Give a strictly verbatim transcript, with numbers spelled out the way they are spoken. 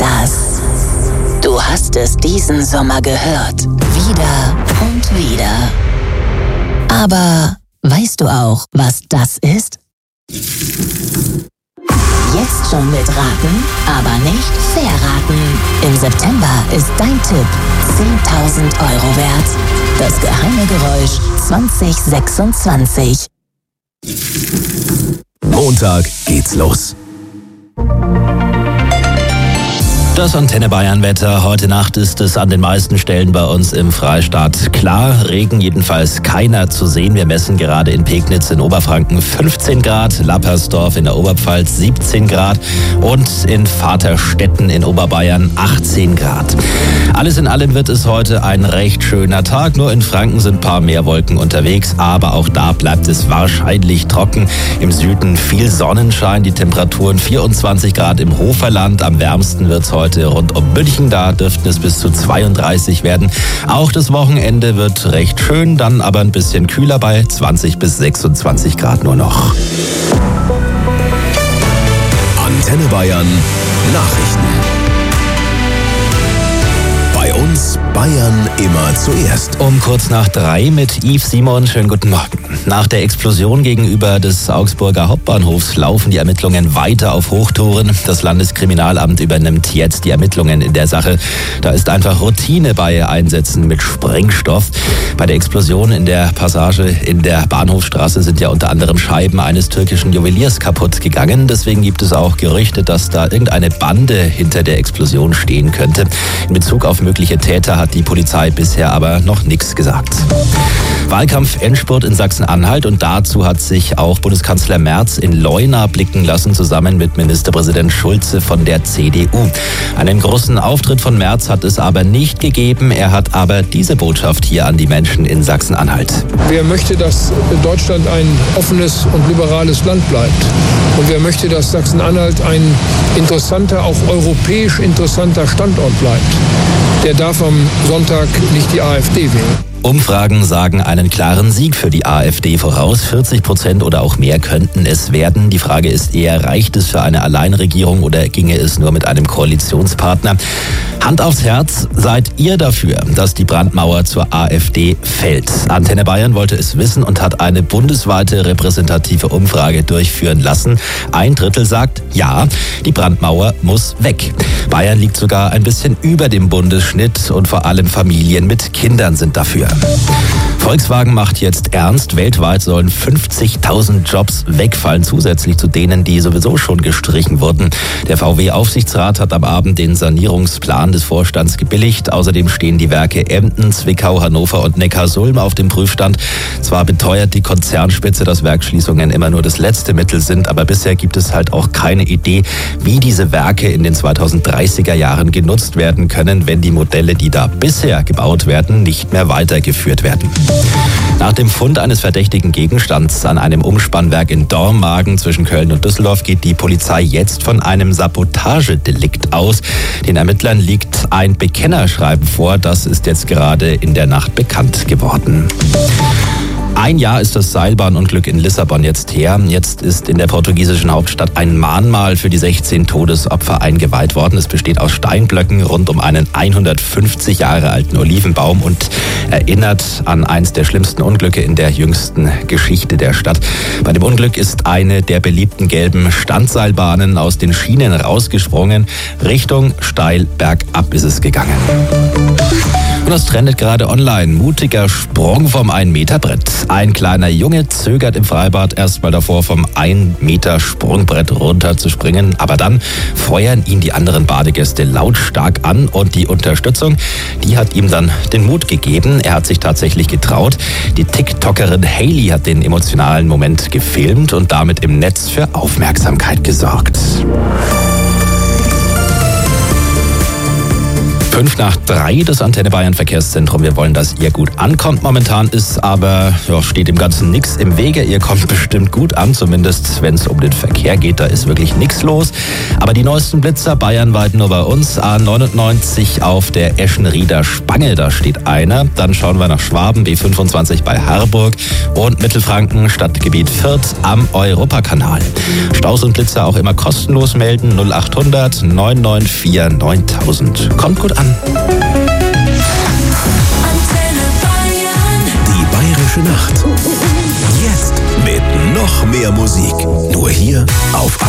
das? Du hast es diesen Sommer gehört. Wieder und wieder. Aber weißt du auch, was das ist? Jetzt schon mitraten, aber nicht verraten. Im September ist dein Tipp zehntausend Euro wert. Das geheime Geräusch zwanzig sechsundzwanzig. Montag geht's los. Das Antenne Bayern Wetter. Heute Nacht ist es an den meisten Stellen bei uns im Freistaat klar. Regen jedenfalls keiner zu sehen. Wir messen gerade in Pegnitz in Oberfranken fünfzehn Grad, Lappersdorf in der Oberpfalz siebzehn Grad und in Vaterstetten in Oberbayern achtzehn Grad. Alles in allem wird es heute ein recht schöner Tag. Nur in Franken sind ein paar mehr Wolken unterwegs, aber auch da bleibt es wahrscheinlich trocken. Im Süden viel Sonnenschein, die Temperaturen vierundzwanzig Grad im Hoferland. Am wärmsten wird es heute Heute rund um München, da dürften es bis zu zweiunddreißig werden. Auch das Wochenende wird recht schön, dann aber ein bisschen kühler bei zwanzig bis sechsundzwanzig Grad nur noch. Antenne Bayern Nachrichten. Bei uns Bayern immer zuerst. Um kurz nach drei mit Yves Simon. Schönen guten Morgen. Nach der Explosion gegenüber des Augsburger Hauptbahnhofs laufen die Ermittlungen weiter auf Hochtouren. Das Landeskriminalamt übernimmt jetzt die Ermittlungen in der Sache. Da ist einfach Routine bei Einsätzen mit Sprengstoff. Bei der Explosion in der Passage in der Bahnhofstraße sind ja unter anderem Scheiben eines türkischen Juweliers kaputt gegangen. Deswegen gibt es auch Gerüchte, dass da irgendeine Bande hinter der Explosion stehen könnte. In Bezug auf mögliche Täter hat die Polizei bisher aber noch nichts gesagt. Wahlkampf-Endspurt in Sachsen-Anhalt und dazu hat sich auch Bundeskanzler Merz in Leuna blicken lassen, zusammen mit Ministerpräsident Schulze von der C D U. Einen großen Auftritt von Merz hat es aber nicht gegeben. Er hat aber diese Botschaft hier an die Menschen in Sachsen-Anhalt. Wer möchte, dass Deutschland ein offenes und liberales Land bleibt? Und wer möchte, dass Sachsen-Anhalt ein interessanter, auch europäisch interessanter Standort bleibt? Der darf am Sonntag nicht die AfD wählen. Umfragen sagen einen klaren Sieg für die AfD voraus. vierzig Prozent oder auch mehr könnten es werden. Die Frage ist eher, reicht es für eine Alleinregierung oder ginge es nur mit einem Koalitionspartner? Hand aufs Herz, seid ihr dafür, dass die Brandmauer zur AfD fällt? Antenne Bayern wollte es wissen und hat eine bundesweite repräsentative Umfrage durchführen lassen. Ein Drittel sagt, ja, die Brandmauer muss weg. Bayern liegt sogar ein bisschen über dem Bundesschnitt und vor allem Familien mit Kindern sind dafür. Volkswagen macht jetzt ernst. Weltweit sollen fünfzigtausend Jobs wegfallen, zusätzlich zu denen, die sowieso schon gestrichen wurden. Der V W-Aufsichtsrat hat am Abend den Sanierungsplan des Vorstands gebilligt. Außerdem stehen die Werke Emden, Zwickau, Hannover und Neckarsulm auf dem Prüfstand. Zwar beteuert die Konzernspitze, dass Werksschließungen immer nur das letzte Mittel sind, aber bisher gibt es halt auch keine Idee, wie diese Werke in den zweitausenddreißiger Jahren genutzt werden können, wenn die Modelle, die da bisher gebaut werden, nicht mehr weitergeführt werden. Nach dem Fund eines verdächtigen Gegenstands an einem Umspannwerk in Dormagen zwischen Köln und Düsseldorf geht die Polizei jetzt von einem Sabotagedelikt aus. Den Ermittlern liegt ein Bekennerschreiben vor. Das ist jetzt gerade in der Nacht bekannt geworden. Ein Jahr ist das Seilbahnunglück in Lissabon jetzt her. Jetzt ist in der portugiesischen Hauptstadt ein Mahnmal für die sechzehn Todesopfer eingeweiht worden. Es besteht aus Steinblöcken rund um einen hundertfünfzig Jahre alten Olivenbaum und erinnert an eins der schlimmsten Unglücke in der jüngsten Geschichte der Stadt. Bei dem Unglück ist eine der beliebten gelben Standseilbahnen aus den Schienen rausgesprungen. Richtung steil bergab ist es gegangen. Und das trendet gerade online. Mutiger Sprung vom ein Meter Brett. Ein kleiner Junge zögert im Freibad erst mal davor, vom ein Meter Sprungbrett runter zu springen. Aber dann feuern ihn die anderen Badegäste lautstark an und die Unterstützung, die hat ihm dann den Mut gegeben. Er hat sich tatsächlich getraut. Die TikTokerin Hailey hat den emotionalen Moment gefilmt und damit im Netz für Aufmerksamkeit gesorgt. Fünf nach drei, das Antenne Bayern Verkehrszentrum. Wir wollen, dass ihr gut ankommt. Momentan ist aber, ja, steht dem Ganzen nichts im Wege. Ihr kommt bestimmt gut an, zumindest wenn es um den Verkehr geht. Da ist wirklich nichts los. Aber die neuesten Blitzer bayernweit nur bei uns. A neunundneunzig auf der Eschenrieder Spange, da steht einer. Dann schauen wir nach Schwaben, B fünfundzwanzig bei Harburg und Mittelfranken, Stadtgebiet Fürth am Europakanal. Staus und Blitzer auch immer kostenlos melden. null achthundert neun neun vier neuntausend. Kommt gut an. Die Bayerische Nacht. Jetzt mit noch mehr Musik. Nur hier auf